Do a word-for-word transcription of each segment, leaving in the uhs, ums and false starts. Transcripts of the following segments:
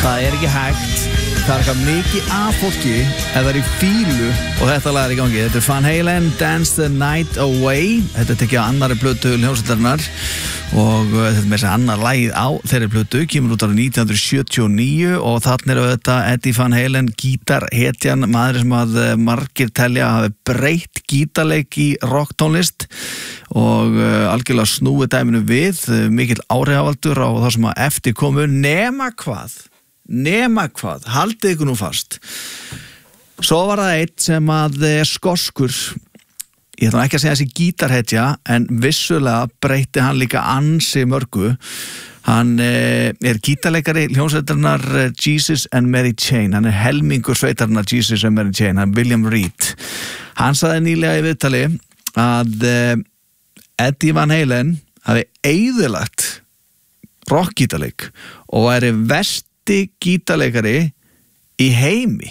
það er ekki hægt. Það er eitthvað mikið af fólki ef það er í fílu og þetta lag er í gangi. Þetta er Van Halen, Dance the Night Away. Þetta er tekið á annari plötu hljómsveitarinnar og uh, þetta er með þess að annar lagið á þeirri plötu, kemur út árið nítján hundruð sjötíu og níu og þarna er þetta Eddie Van Halen, gítarhetjan, maður sem að margir telja hafi breytt gítarleik í rocktónlist og uh, algjörlega snúið dæminu við, uh, mikill áhrifavaldur á það sem að eftir komu, nema hvað nema hvað, haldið ykkur nú fast. Svo var það eitt sem að er skoskur, ég ætla ekki að segja þessi gítarhetja, en vissulega breytti hann líka ansi mörgu. Hann eh, er gítarleikari hljómsveitarinnar Jesus and Mary Chain, hann er helmingur sveitarinnar Jesus and Mary Chain, hann er William Reed. Hann sagði nýlega í viðtali að eh, Eddie Van Halen hafi eyðilagt rockgítarleik og væri verst gítarleikari í heimi.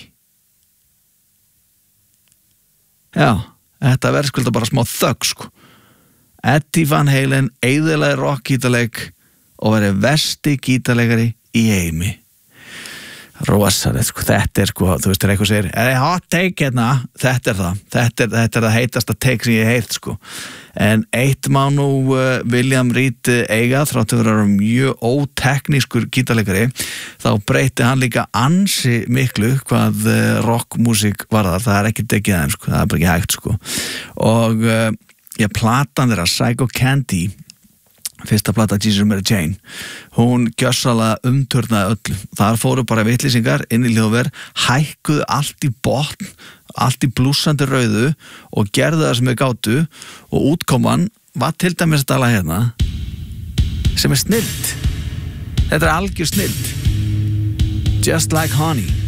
Já, þetta verður skulda bara smá þögg sko. Eddie Van Halen eyðilegði rockgítarleik og verður versti gítarleikari í heimi. Rosalegt sko, þetta er sko, þú veist, þegar eitthvað segir, er það hot take hérna? Þetta er það, þetta er, þetta er það heitasta take sem ég heilt sko. En eitt má nú uh, William Reed eiga, þráttu fyrir að vera mjög óteknískur gítarleikari, þá breyti hann líka ansi miklu hvað uh, rockmusík varðar, það er ekki tekið aðeins sko, það er bara ekki hægt sko. Og uh, ég platan þeirra Psycho Candy, fyrsta plata Jesus and Mary Chain, hún gjörsalega umturnaði öllu. Þar fóru bara vitlýsingar inn í hljóðver, hækkuðu allt í botn, allt í blússandi rauðu og gerðu það sem við gátu og útkoman var til dæmis að tala hérna sem er snilld. Þetta er algjör snilld. Just like honey.